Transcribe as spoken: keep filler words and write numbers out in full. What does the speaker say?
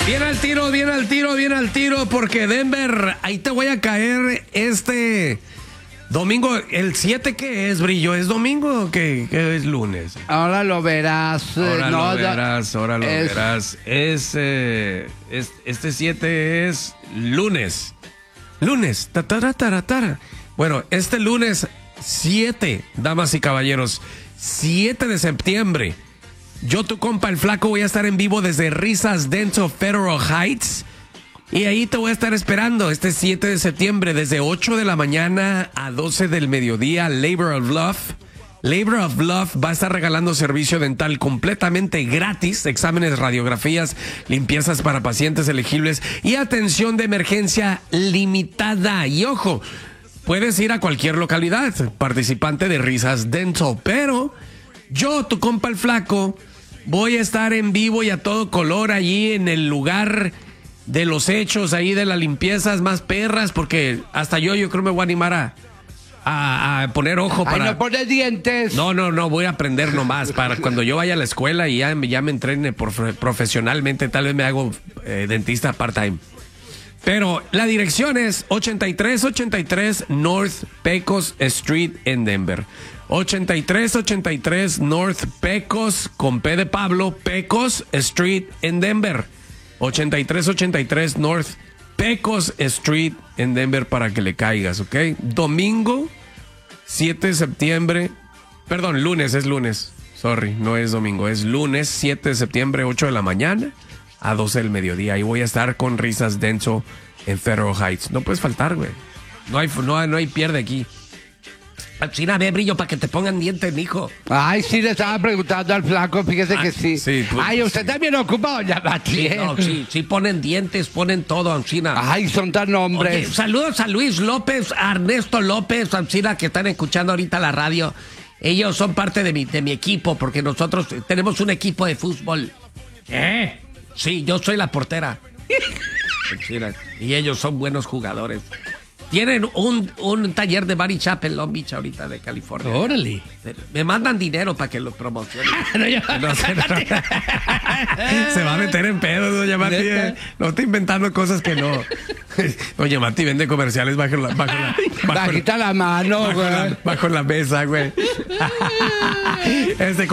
Bien al tiro, bien al tiro, bien al tiro, porque Denver, ahí te voy a caer este domingo. ¿El siete qué es, Brillo? ¿Es domingo o qué, qué es lunes? Ahora lo verás. Ahora no, lo verás, ahora lo es... verás. Es, eh, es, este siete es lunes. Lunes. Ta, ta, ta, ta, ta. Bueno, este lunes siete, damas y caballeros, siete de septiembre. Yo, tu compa el Flaco, voy a estar en vivo desde Risas Denso Federal Heights. Y ahí te voy a estar esperando este siete de septiembre desde ocho de la mañana a doce del mediodía. Labor of Love. Labor of Love va a estar regalando servicio dental completamente gratis, exámenes, radiografías, limpiezas para pacientes elegibles y atención de emergencia limitada. Y ojo, puedes ir a cualquier localidad participante de Risas Dental, pero yo, tu compa el Flaco, voy a estar en vivo y a todo color allí en el lugar de los hechos, ahí de las limpiezas más perras, porque hasta yo, yo creo me voy a animar a, a, a poner ojo para... Ay, no pones dientes. No, no, no, voy a aprender nomás para cuando yo vaya a la escuela y ya, ya me entrene por, profesionalmente, tal vez me hago eh, dentista part-time. Pero la dirección es ochenta y tres ochenta y tres North Pecos Street en Denver. ochenta y tres ochenta y tres North Pecos, con P de Pablo, Pecos Street en Denver. ochenta y tres ochenta y tres North Pecos Street en Denver para que le caigas, ¿ok? Domingo, siete de septiembre. Perdón, lunes, es lunes. Sorry, no es domingo, es lunes, siete de septiembre, ocho de la mañana a doce del mediodía. Ahí voy a estar con Risas Denso en Federal Heights. No puedes faltar, güey. No hay, no, hay, no hay pierde aquí. China, ve, Brillo, para que te pongan dientes, mijo. Ay, sí, le estaba preguntando al Flaco, fíjese ah, que sí. sí pues, Ay, usted sí. También ocupa, doña Mati. Sí, no, sí, sí ponen dientes, ponen todo, Ancina. Ay, son tan hombres. Oye, saludos a Luis López, a Ernesto López, Ancina, que están escuchando ahorita la radio. Ellos son parte de mi, de mi equipo, porque nosotros tenemos un equipo de fútbol. ¿Eh? Sí, yo soy la portera. Ancina, y ellos son buenos jugadores. Tienen un, un taller de Mary Chapel, Long Beach, ahorita de California. Órale. Me mandan dinero para que lo promocione. no, yo... no, se, no, se va a meter en pedo, doña Mati. Eh. No está inventando cosas que no. Doña Mati vende comerciales bajo la, bajo la, bajo Bajita la mano, bajo güey. La, bajo la mesa, güey. Este